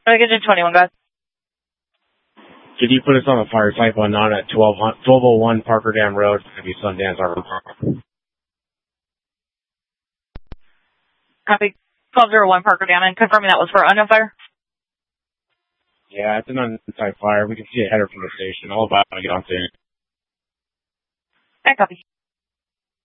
I get to 21, guys. Could you put us on the fire type 19 at 1201 Parker Dam Road? It's going to be Sundance, Arkansas. Copy. 1201 Parker Dam, and confirming that was for unknown fire? Yeah, it's an unknown type fire. We can see a header from the station. All about to get on scene. Okay, copy.